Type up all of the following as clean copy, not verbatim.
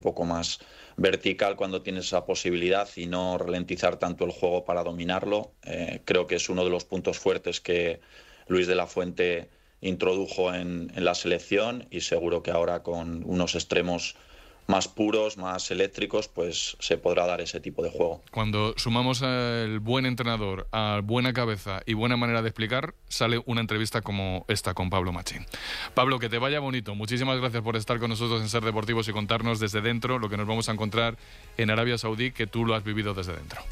poco más vertical cuando tienes esa posibilidad y no ralentizar tanto el juego para dominarlo. Creo que es uno de los puntos fuertes que Luis de la Fuente introdujo en la selección, y seguro que ahora con unos extremos más puros, más eléctricos, pues se podrá dar ese tipo de juego. Cuando sumamos al buen entrenador, a buena cabeza y buena manera de explicar, sale una entrevista como esta con Pablo Machín. Pablo, que te vaya bonito. Muchísimas gracias por estar con nosotros en Ser Deportivos y contarnos desde dentro lo que nos vamos a encontrar en Arabia Saudí, que tú lo has vivido desde dentro.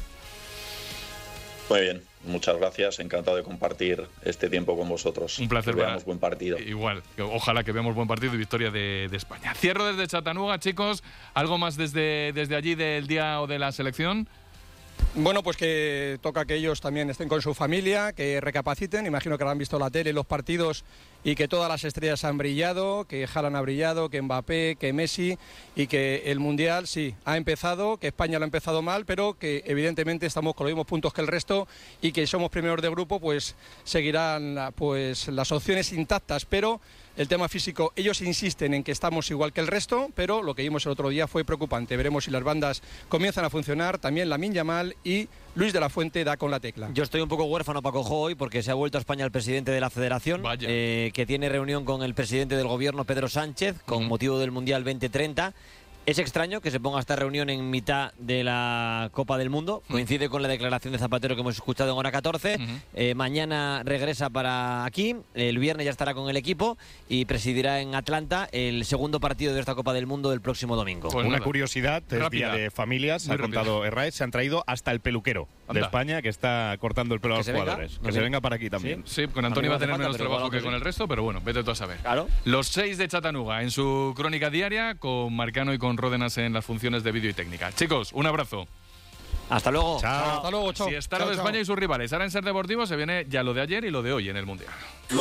Muy bien, muchas gracias, encantado de compartir este tiempo con vosotros. Un placer. Que veamos buen partido. Igual, ojalá que veamos buen partido y victoria de España. Cierro desde Chattanooga, chicos. ¿Algo más desde allí del día o de la selección? Bueno, pues que toca que ellos también estén con su familia, que recapaciten. Imagino que habrán visto la tele, los partidos, y que todas las estrellas han brillado, que Haaland ha brillado, que Mbappé, que Messi, y que el Mundial sí ha empezado, que España lo ha empezado mal, pero que evidentemente estamos con los mismos puntos que el resto y que somos primeros de grupo, pues seguirán pues las opciones intactas, pero el tema físico, ellos insisten en que estamos igual que el resto, pero lo que vimos el otro día fue preocupante. Veremos si las bandas comienzan a funcionar, también Lamine Yamal, y Luis de la Fuente da con la tecla. Yo estoy un poco huérfano, Paco Jo, hoy porque se ha vuelto a España el presidente de la Federación, que tiene reunión con el presidente del Gobierno, Pedro Sánchez, con motivo del Mundial 2030. Es extraño que se ponga esta reunión en mitad de la Copa del Mundo. Coincide con la declaración de Zapatero que hemos escuchado en hora 14. Mañana regresa para aquí. El viernes ya estará con el equipo y presidirá en Atlanta el segundo partido de esta Copa del Mundo del próximo domingo. Pues una curiosidad, es día de familias, ha contado Herráez, se han traído hasta el peluquero de España que está cortando el pelo a los jugadores. Que se venga para aquí también. Sí, con Antonio va a tener menos trabajo que con el resto, pero bueno, vete tú a saber. Claro. Los 6 de Chattanooga en su crónica diaria, con Marcano y con Ródenas en las funciones de vídeo y técnica. Chicos, un abrazo. Hasta luego. Chao. Hasta luego, chao. Si está lo de España y sus rivales. Ahora en Ser Deportivo se viene ya lo de ayer y lo de hoy en el Mundial.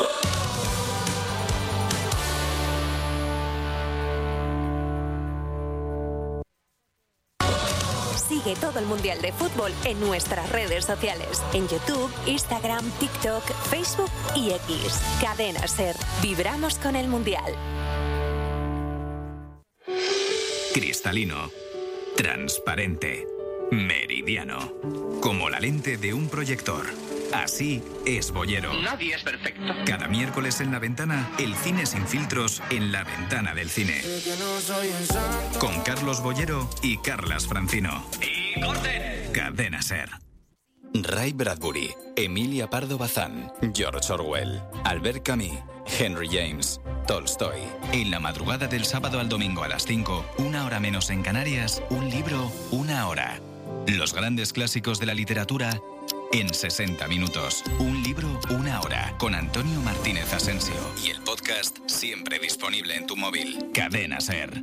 Sigue todo el Mundial de Fútbol en nuestras redes sociales. En YouTube, Instagram, TikTok, Facebook y X. Cadena Ser. Vibramos con el Mundial. Cristalino, transparente, meridiano, como la lente de un proyector. Así es Boyero. Nadie es perfecto. Cada miércoles en La Ventana, el cine sin filtros en la ventana del cine. Con Carlos Boyero y Carlas Francino. ¡Y corten! Cadena Ser. Ray Bradbury, Emilia Pardo Bazán, George Orwell, Albert Camus, Henry James, Tolstoy. En la madrugada del sábado al domingo a las 5, una hora menos en Canarias, un libro, una hora. Los grandes clásicos de la literatura en 60 minutos. Un libro, una hora. Con Antonio Martínez Asensio. Y el podcast siempre disponible en tu móvil. Cadena Ser.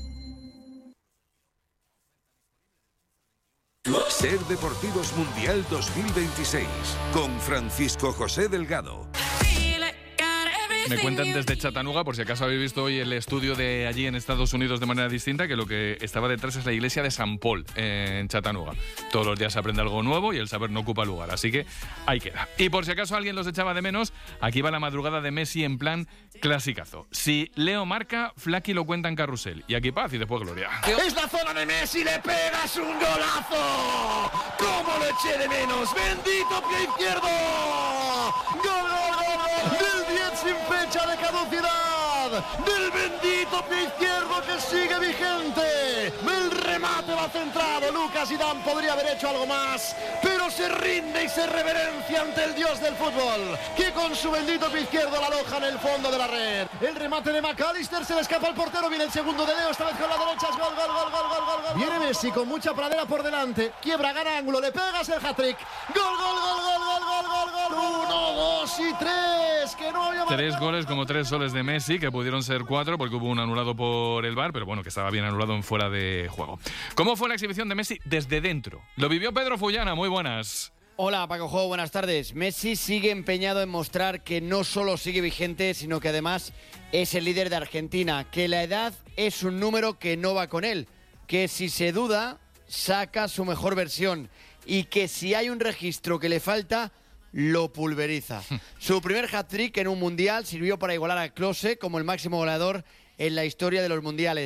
Ser Deportivos Mundial 2026 con Francisco José Delgado. Me cuentan desde Chattanooga, por si acaso habéis visto hoy el estudio de allí en Estados Unidos de manera distinta, que lo que estaba detrás es la iglesia de San Paul en Chattanooga. Todos los días se aprende algo nuevo y el saber no ocupa lugar, así que ahí queda. Y por si acaso alguien los echaba de menos, aquí va la madrugada de Messi en plan clasicazo. Si Leo marca, Flaky lo cuenta en carrusel. Y aquí paz y después gloria. Es la zona de Messi, le pegas un golazo. ¿Cómo lo eché de menos? Bendito pie izquierdo. Gol, gol, gol, gol. Del 10 sin fecha de caducidad. Del bendito pie izquierdo que sigue vigente. El remate va centrado. Lucas Zidane podría haber hecho algo más, pero se rinde y se reverencia ante el dios del fútbol, que con su bendito pie izquierdo la aloja en el fondo de la red. El remate de McAllister, se le escapa al portero, viene el segundo de Leo, esta vez con la derecha, es gol, gol, gol, gol, gol, gol, gol. Viene Messi con mucha pradera por delante, quiebra, gana ángulo, le pegas el hat-trick. Gol, gol, gol, gol, gol, gol, gol, gol. 1, 2 y 3, que no había... 3 goles como 3 soles de Messi, que pudieron ser 4 porque hubo un anulado por el VAR, pero bueno, que estaba bien anulado en fuera de juego. ¿Cómo fue la exhibición de Messi desde dentro? Lo vivió Pedro Fullana, muy buenas. Hola Paco Jo, buenas tardes. Messi sigue empeñado en mostrar que no solo sigue vigente, sino que además es el líder de Argentina, que la edad es un número que no va con él, que si se duda, saca su mejor versión y que si hay un registro que le falta, lo pulveriza. Su primer hat-trick en un mundial sirvió para igualar a Klose como el máximo goleador en la historia de los mundiales.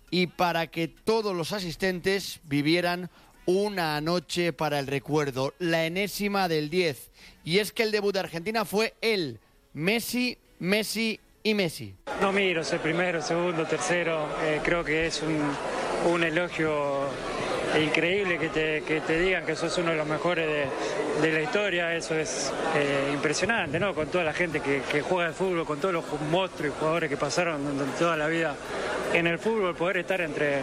y para que todos los asistentes vivieran una noche para el recuerdo, la enésima del 10. Y es que el debut de Argentina fue él, Messi, Messi y Messi. No miro si primero, segundo, tercero, creo que es un elogio increíble que te digan que sos uno de los mejores de la historia. Eso es impresionante, ¿no? Con toda la gente que juega al fútbol, con todos los monstruos y jugadores que pasaron toda la vida en el fútbol, poder estar entre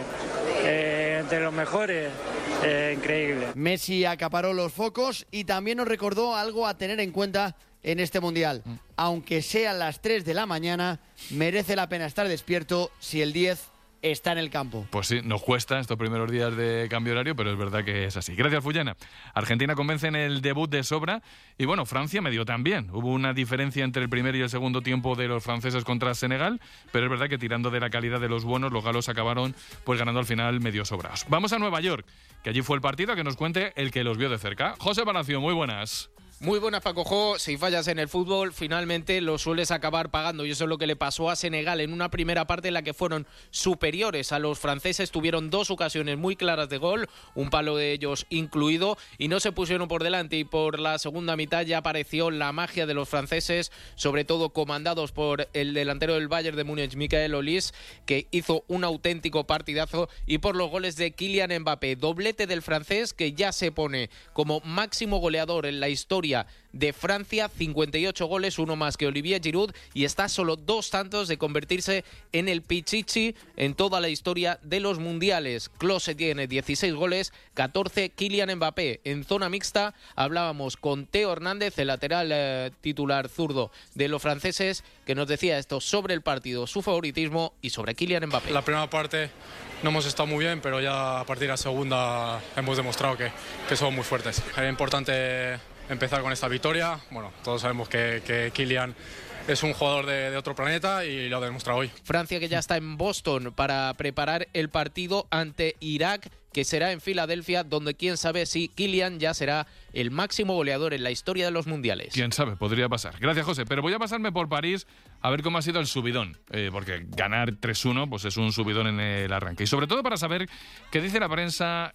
los mejores, increíble. Messi acaparó los focos y también nos recordó algo a tener en cuenta en este Mundial. Aunque sean las 3 de la mañana, merece la pena estar despierto si el 10 está en el campo. Pues sí, nos cuesta estos primeros días de cambio horario, pero es verdad que es así. Gracias, Fullana. Argentina convence en el debut de sobra y bueno, Francia medio también. Hubo una diferencia entre el primer y el segundo tiempo de los franceses contra Senegal, pero es verdad que tirando de la calidad de los buenos, los galos acabaron pues ganando al final medio sobrados. Vamos a Nueva York, que allí fue el partido, a que nos cuente el que los vio de cerca. José Palacio, muy buenas. Muy buenas, Paco Jo. Si fallas en el fútbol, finalmente lo sueles acabar pagando. Y eso es lo que le pasó a Senegal en una primera parte en la que fueron superiores a los franceses. Tuvieron 2 ocasiones muy claras de gol, un palo de ellos incluido, y no se pusieron por delante. Y por la segunda mitad ya apareció la magia de los franceses, sobre todo comandados por el delantero del Bayern de Múnich, Michael Olise, que hizo un auténtico partidazo, y por los goles de Kylian Mbappé. Doblete del francés, que ya se pone como máximo goleador en la historia de Francia, 58 goles, uno más que Olivier Giroud, y está solo 2 tantos de convertirse en el pichichi en toda la historia de los mundiales. Klose tiene 16 goles, 14 Kylian Mbappé. En zona mixta hablábamos con Theo Hernández, el lateral titular zurdo de los franceses, que nos decía esto sobre el partido, su favoritismo y sobre Kylian Mbappé. La primera parte no hemos estado muy bien, pero ya a partir de la segunda hemos demostrado que somos muy fuertes. Es importante empezar con esta victoria. Bueno, todos sabemos que Kylian es un jugador de otro planeta y lo ha demostrado hoy. Francia, que ya está en Boston para preparar el partido ante Irak, que será en Filadelfia, donde quién sabe si Kylian ya será el máximo goleador en la historia de los mundiales. Quién sabe, podría pasar. Gracias, José. Pero voy a pasarme por París a ver cómo ha sido el subidón, porque ganar 3-1 pues es un subidón en el arranque. Y sobre todo para saber qué dice la prensa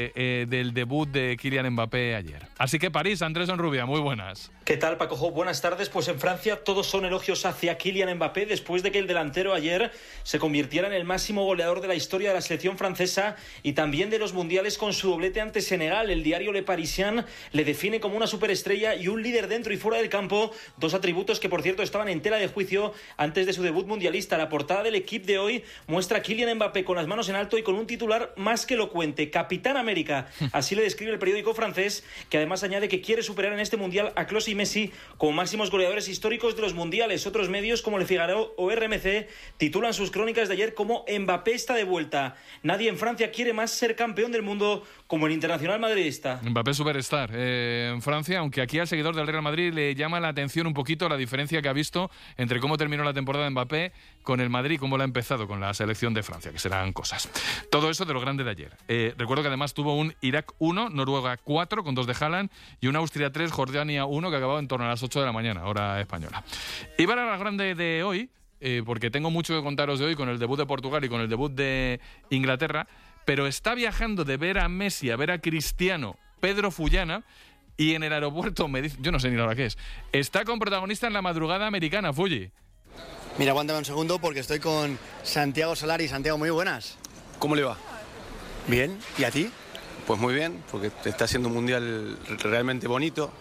del debut de Kylian Mbappé ayer. Así que París, Andrés Onrubia, muy buenas. ¿Qué tal, Paco Jo? Buenas tardes. Pues en Francia todos son elogios hacia Kylian Mbappé después de que el delantero ayer se convirtiera en el máximo goleador de la historia de la selección francesa y también de los mundiales con su doblete ante Senegal. El diario Le Parisien le define como una superestrella y un líder dentro y fuera del campo, 2 atributos que por cierto estaban en tela de juicio antes de su debut mundialista. La portada del Equipe de hoy muestra a Kylian Mbappé con las manos en alto y con un titular más que elocuente: Capitán América. Así le describe el periódico francés, que además añade que quiere superar en este mundial a Klose y Messi como máximos goleadores históricos de los mundiales. Otros medios como Le Figaro o RMC titulan sus crónicas de ayer como Mbappé está de vuelta. Nadie en Francia quiere más ser campeón del mundo como el internacional madridista. Mbappé superstar en Francia, aunque aquí al seguidor del Real Madrid le llama la atención un poquito la diferencia que ha visto entre cómo terminó la temporada de Mbappé con el Madrid y cómo la ha empezado con la selección de Francia, que serán cosas. Todo eso de lo grande de ayer. Recuerdo que además tuvo un Irak 1, Noruega 4 con 2 de Haaland y un Austria 3, Jordania 1, que acababa en torno a las 8 de la mañana, hora española. Y para la grande de hoy, porque tengo mucho que contaros de hoy con el debut de Portugal y con el debut de Inglaterra, pero está viajando de ver a Messi a ver a Cristiano Pedro Fullana, y en el aeropuerto me dice, yo no sé ni la hora que es, está con protagonista en la madrugada americana, Fulli. Mira, aguántame un segundo porque estoy con Santiago Solari. Santiago, muy buenas. ¿Cómo le va? Bien, ¿y a ti? Pues muy bien, porque está siendo un mundial realmente bonito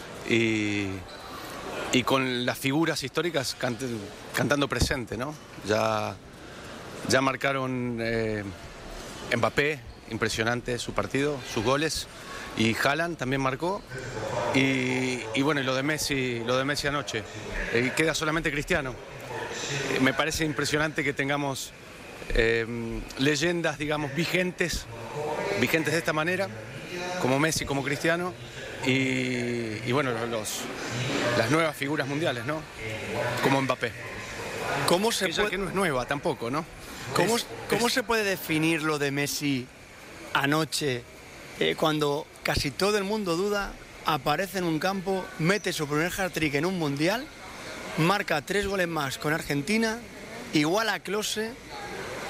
y con las figuras históricas cantando presente, ¿no? Ya marcaron Mbappé, impresionante su partido, sus goles, y Haaland también marcó, y bueno, y lo de Messi anoche. Queda solamente Cristiano. Me parece impresionante que tengamos leyendas, digamos, vigentes de esta manera, como Messi, como Cristiano, y bueno, las nuevas figuras mundiales, ¿no? Como Mbappé. ¿Cómo se puede... que no es nueva tampoco, ¿no? ¿Cómo se puede definir lo de Messi anoche, cuando casi todo el mundo duda, aparece en un campo, mete su primer hat-trick en un mundial, marca 3 goles más con Argentina, igual a Klose,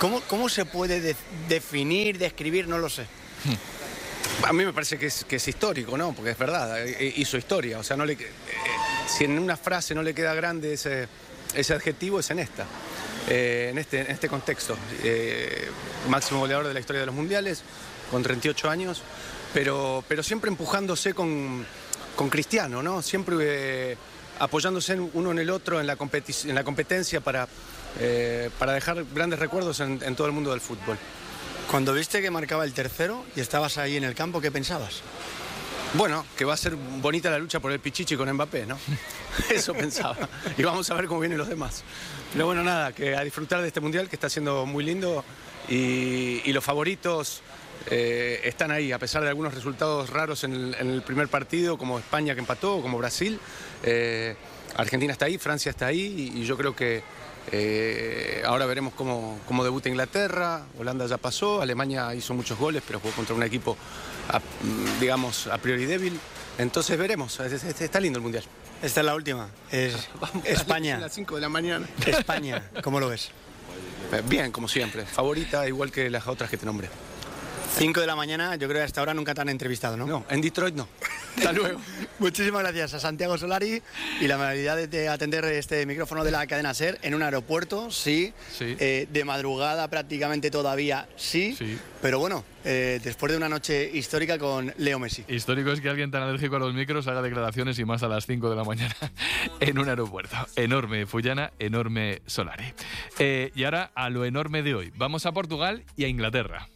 ¿Cómo se puede definir, describir? No lo sé. A mí me parece que es histórico, ¿no? Porque es verdad, hizo historia. O sea, si en una frase no le queda grande ese adjetivo, es en esta. En este contexto. Máximo goleador de la historia de los mundiales, con 38 años, pero siempre empujándose con Cristiano, ¿no? Siempre apoyándose uno en el otro en la competencia para dejar grandes recuerdos en todo el mundo del fútbol. Cuando viste que marcaba el tercero y estabas ahí en el campo, ¿qué pensabas? Bueno, que va a ser bonita la lucha por el Pichichi con Mbappé, ¿no? Eso pensaba. Y vamos a ver cómo vienen los demás. Pero bueno, nada, que a disfrutar de este mundial que está siendo muy lindo y los favoritos están ahí, a pesar de algunos resultados raros en el primer partido, como España que empató, como Brasil. Argentina está ahí, Francia está ahí y yo creo que ahora veremos cómo debuta Inglaterra. Holanda ya pasó, Alemania hizo muchos goles, pero jugó contra un equipo, digamos, a priori débil. Entonces veremos, está lindo el mundial. Esta es la última, España. A las 5 de la mañana. España, ¿cómo lo ves? Bien, como siempre, favorita igual que las otras que te nombré. 5 de la mañana, yo creo que hasta ahora nunca te han entrevistado, ¿no? No, en Detroit no. Hasta luego. Muchísimas gracias a Santiago Solari y la amabilidad de atender este micrófono de la cadena SER en un aeropuerto, sí. De madrugada prácticamente todavía, sí. Pero bueno, después de una noche histórica con Leo Messi. Histórico es que alguien tan alérgico a los micros haga declaraciones y más a las 5 de la mañana en un aeropuerto. Enorme Fullana, enorme Solari. Y ahora a lo enorme de hoy. Vamos a Portugal y a Inglaterra.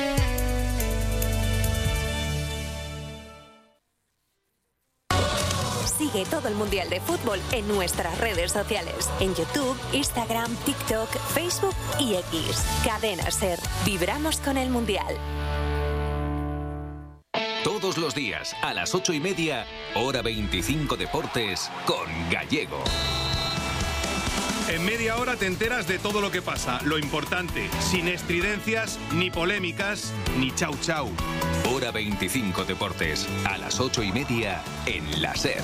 Sigue todo el Mundial de Fútbol en nuestras redes sociales. En YouTube, Instagram, TikTok, Facebook y X. Cadena SER. Vibramos con el Mundial. Todos los días, a las 8:30, Hora 25 Deportes, con Gallego. En media hora te enteras de todo lo que pasa, lo importante, sin estridencias, ni polémicas, ni chau chau. Hora 25 Deportes, a las 8:30 en la SER.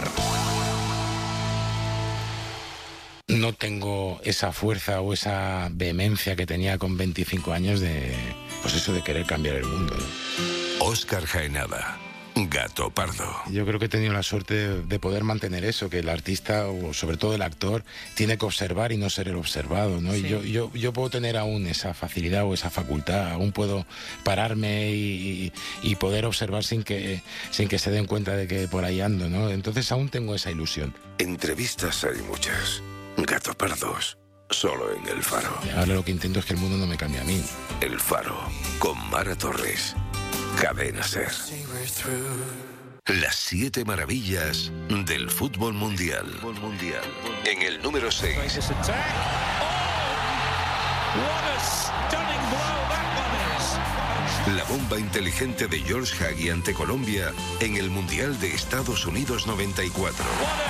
No tengo esa fuerza o esa vehemencia que tenía con 25 años de querer cambiar el mundo, ¿no? Óscar Jaenada, Gato Pardo. Yo creo que he tenido la suerte de poder mantener eso, que el artista, o sobre todo el actor, tiene que observar y no ser el observado, ¿no? Sí. Y yo puedo tener aún esa facilidad o esa facultad, aún puedo pararme y poder observar sin que se den cuenta de que por ahí ando, ¿no? Entonces aún tengo esa ilusión. Entrevistas hay muchas. Gato Pardos, solo en El Faro. Ahora lo que intento es que el mundo no me cambie a mí. El Faro, con Mara Torres. Cadena SER. Las 7 maravillas del fútbol mundial. En el número 6. La bomba inteligente de George Hagi ante Colombia en el Mundial de Estados Unidos 94.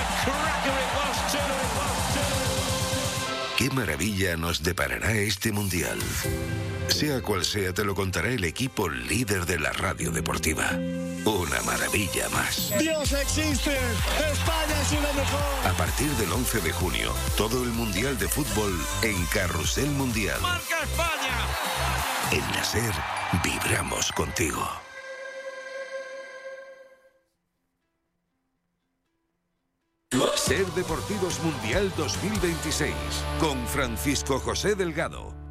¿Qué maravilla nos deparará este Mundial? Sea cual sea, te lo contará el equipo líder de la radio deportiva. Una maravilla más. ¡Dios existe! ¡España es una mejor! A partir del 11 de junio, todo el Mundial de Fútbol en Carrusel Mundial. ¡Marca España! En la SER, vibramos contigo. SER Deportivos Mundial 2026, con Francisco José Delgado.